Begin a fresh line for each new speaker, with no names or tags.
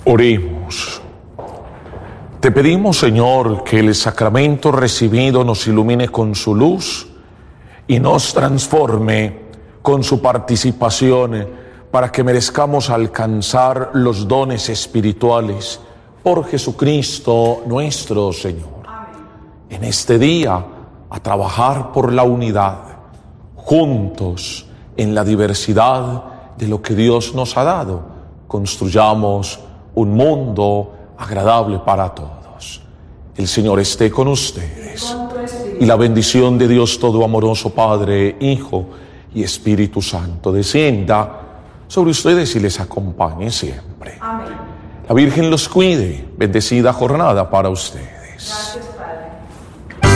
Oremos. Te pedimos, Señor, que el sacramento recibido nos ilumine con su luz y nos transforme con su participación para que merezcamos alcanzar los dones espirituales por Jesucristo nuestro Señor.
Amén.
En este día, a trabajar por la unidad, juntos en la diversidad de lo que Dios nos ha dado, construyamos un mundo agradable para todos. El Señor esté con ustedes. Y la bendición de Dios todo amoroso, Padre, Hijo y Espíritu Santo, descienda sobre ustedes y les acompañe siempre.
Amén.
La Virgen los cuide. Bendecida jornada para ustedes.
Gracias.